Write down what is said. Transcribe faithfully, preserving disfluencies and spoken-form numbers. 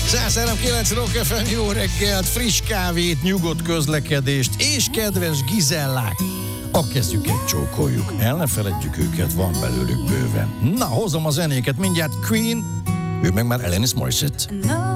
száz három kilenc Rock ef em, jó reggelt, friss kávét, nyugodt közlekedést és kedves Gizellák. A kezüket csókoljuk, el ne feledjük őket, van belőlük bőven. Na, hozom a zenéket, mindjárt Queen, ő meg már Alanis Morissette.